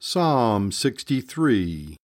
Psalm 63.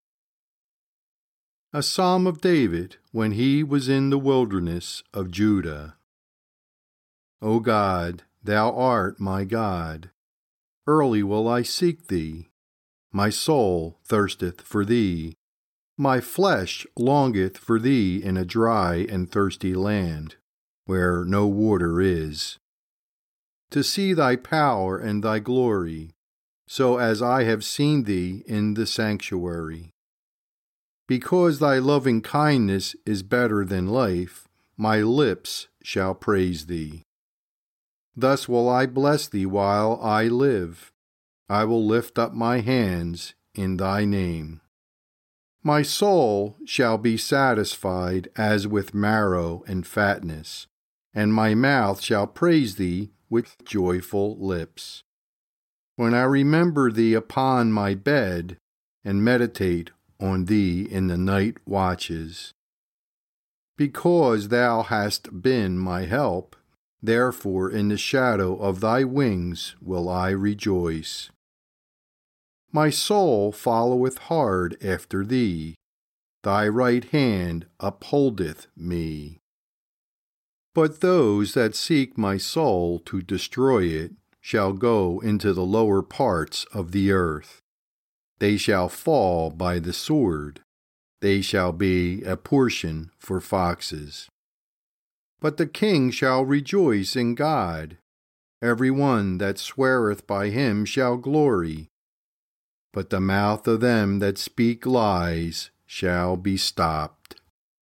A psalm of David when he was in the wilderness of Judah. O God, thou art my God. Early will I seek thee. My soul thirsteth for thee. My flesh longeth for thee in a dry and thirsty land, where no water is, to see thy power and thy glory, so as I have seen thee in the sanctuary. Because thy loving kindness is better than life, my lips shall praise thee. Thus will I bless thee while I live. I will lift up my hands in thy name. My soul shall be satisfied as with marrow and fatness, and my mouth shall praise thee with joyful lips. When I remember thee upon my bed, and meditate on thee in the night watches. Because thou hast been my help, therefore in the shadow of thy wings will I rejoice. My soul followeth hard after thee, thy right hand upholdeth me. But those that seek my soul to destroy it shall go into the lower parts of the earth. They shall fall by the sword. They shall be a portion for foxes. But the king shall rejoice in God. Every one that sweareth by him shall glory. But the mouth of them that speak lies shall be stopped.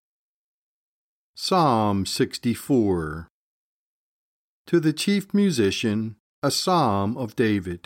Psalm 64. To the chief musician, a psalm of David.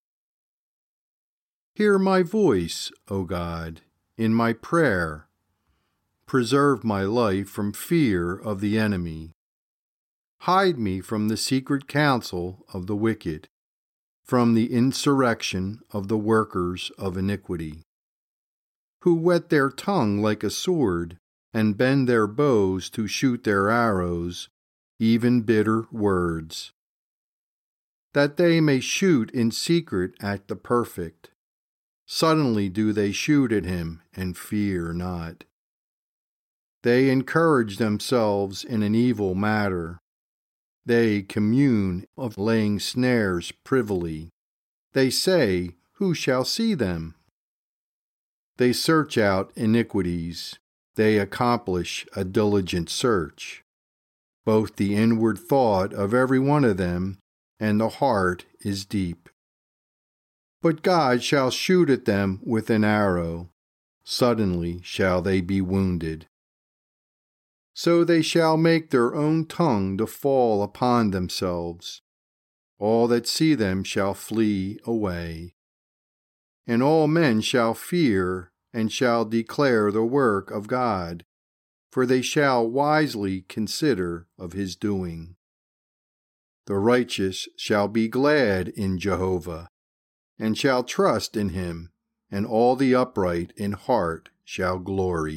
Hear my voice, O God, in my prayer. Preserve my life from fear of the enemy. Hide me from the secret counsel of the wicked, from the insurrection of the workers of iniquity, who whet their tongue like a sword and bend their bows to shoot their arrows, even bitter words, that they may shoot in secret at the perfect. Suddenly do they shoot at him and fear not. They encourage themselves in an evil matter. They commune of laying snares privily. They say, who shall see them? They search out iniquities. They accomplish a diligent search. Both the inward thought of every one of them and the heart is deep. But God shall shoot at them with an arrow. Suddenly shall they be wounded. So they shall make their own tongue to fall upon themselves. All that see them shall flee away. And all men shall fear and shall declare the work of God, for they shall wisely consider of his doing. The righteous shall be glad in Jehovah, and shall trust in him, and all the upright in heart shall glory.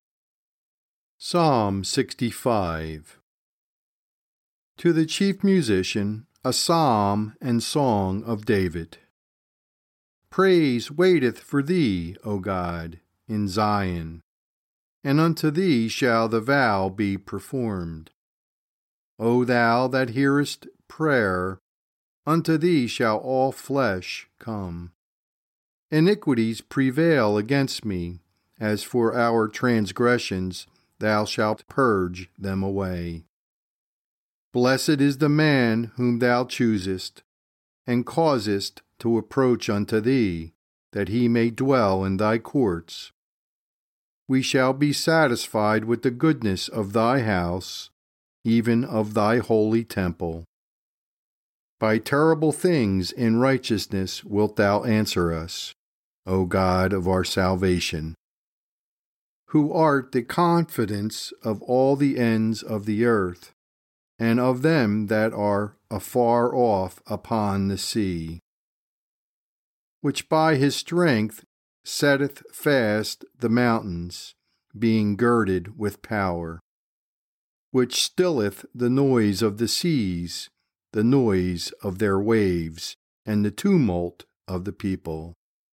Psalm 65. To the chief musician, a psalm and song of David. Praise waiteth for thee, O God, in Zion, and unto thee shall the vow be performed. O thou that hearest prayer, unto thee shall all flesh come. Iniquities prevail against me, as for our transgressions thou shalt purge them away. Blessed is the man whom thou choosest, and causest to approach unto thee, that he may dwell in thy courts. We shall be satisfied with the goodness of thy house, even of thy holy temple. By terrible things in righteousness wilt thou answer us, O God of our salvation, who art the confidence of all the ends of the earth, and of them that are afar off upon the sea, which by his strength setteth fast the mountains, being girded with power, which stilleth the noise of the seas, the noise of their waves, and the tumult of the people.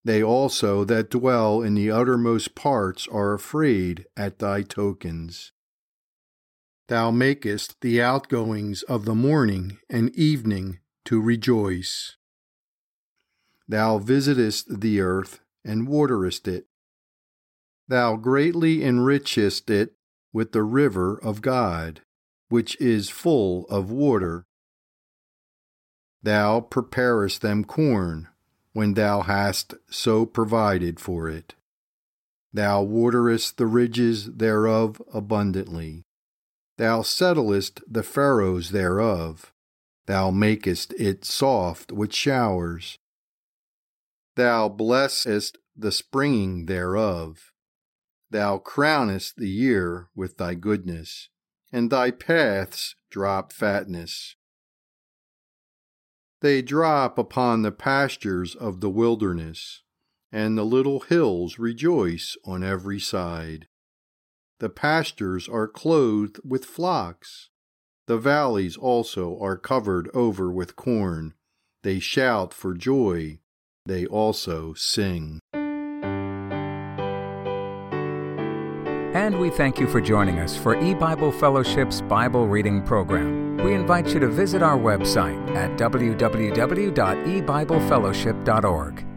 They also that dwell in the uttermost parts are afraid at thy tokens. Thou makest the outgoings of the morning and evening to rejoice. Thou visitest the earth and waterest it. Thou greatly enrichest it with the river of God, which is full of water. Thou preparest them corn, when thou hast so provided for it. Thou waterest the ridges thereof abundantly. Thou settlest the furrows thereof. Thou makest it soft with showers. Thou blessest the springing thereof. Thou crownest the year with thy goodness, and thy paths drop fatness. They drop upon the pastures of the wilderness, and the little hills rejoice on every side. The pastures are clothed with flocks. The valleys also are covered over with corn. They shout for joy. They also sing. And we thank you for joining us for E-Bible Fellowship's Bible Reading Program. We invite you to visit our website at www.ebiblefellowship.org.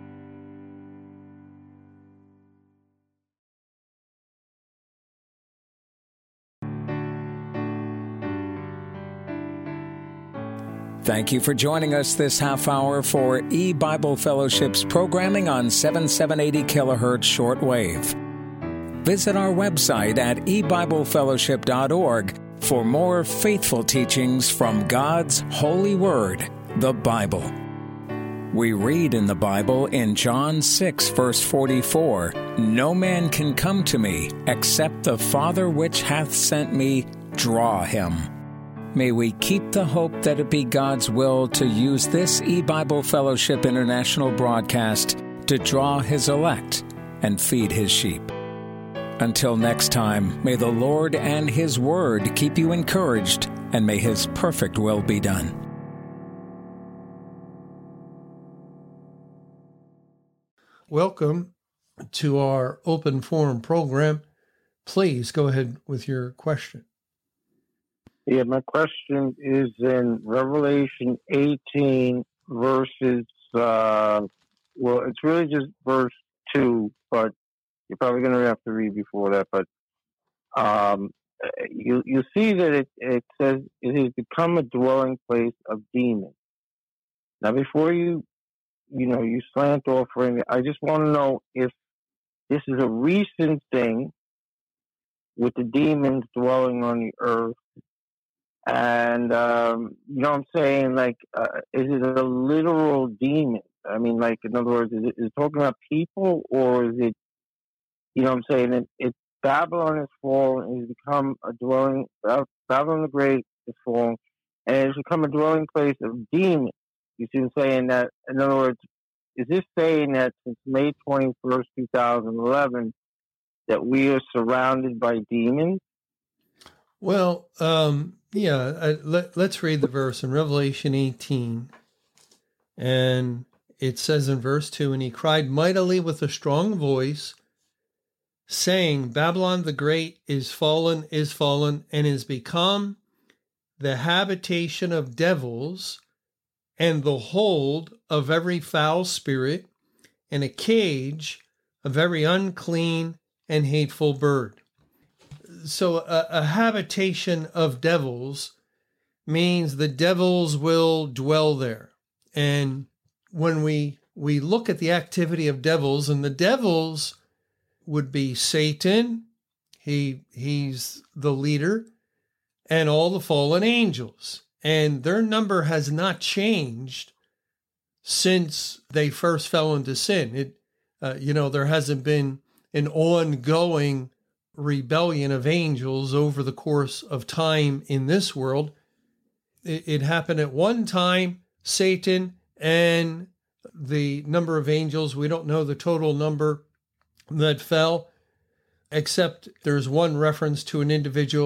Thank you for joining us this half hour for E-Bible Fellowship's programming on 7780 kHz shortwave. Visit our website at ebiblefellowship.org for more faithful teachings from God's holy word, the Bible. We read in the Bible in John 6, verse 44, "No man can come to me except the Father which hath sent me draw him." May we keep the hope that it be God's will to use this E-Bible Fellowship International broadcast to draw His elect and feed His sheep. Until next time, may the Lord and His Word keep you encouraged, and may His perfect will be done. Welcome to our open forum program. Please go ahead with your question. Yeah, my question is in Revelation 18, verses, it's really just verse 2, but you're probably going to have to read before that. But you see that it says it has become a dwelling place of demons. Now, before you slant off for anything, I just want to know if this is a recent thing with the demons dwelling on the earth. And, you know what I'm saying? Like, is it a literal demon? I mean, like, in other words, is it talking about people, or is it, you know what I'm saying? It's Babylon has fallen, it has become a dwelling, Babylon the Great is fallen, and it has become a dwelling place of demons. You see what I'm saying? That, in other words, is this saying that since May 21st, 2011, that we are surrounded by demons? Well, let's read the verse in Revelation 18. And it says in verse 2, "And he cried mightily with a strong voice, saying, Babylon the Great is fallen, and is become the habitation of devils, and the hold of every foul spirit, and a cage of every unclean and hateful bird." So a habitation of devils means the devils will dwell there. And when we look at the activity of devils, and the devils would be Satan, he's the leader, and all the fallen angels. And their number has not changed since they first fell into sin. There hasn't been an ongoing rebellion of angels over the course of time in this world. It happened at one time, Satan and the number of angels, we don't know the total number that fell, except there's one reference to an individual